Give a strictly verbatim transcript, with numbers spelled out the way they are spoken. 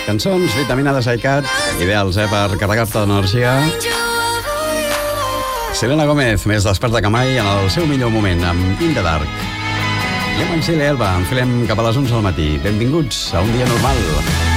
Cançons vitaminades a iCat, ideals, eh, per carregar-te d'energia. Selena Gómez, més desperta que mai en el seu millor moment, amb In the Dark. I amb en Xile Elba, enfilem cap a les onze del matí. Benvinguts a un dia normal.